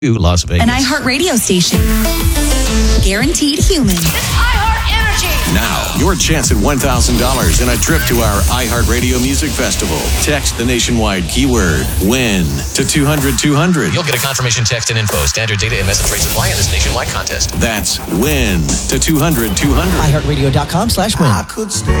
Las Vegas. An iHeartRadio station. Guaranteed human. Now, your chance at $1,000 and a trip to our iHeartRadio Music Festival. Text the nationwide keyword WIN to 200-200. You'll get a confirmation text and info. Standard data and message rates apply in this nationwide contest. That's WIN to 200-200. iHeartRadio.com/win. I could stay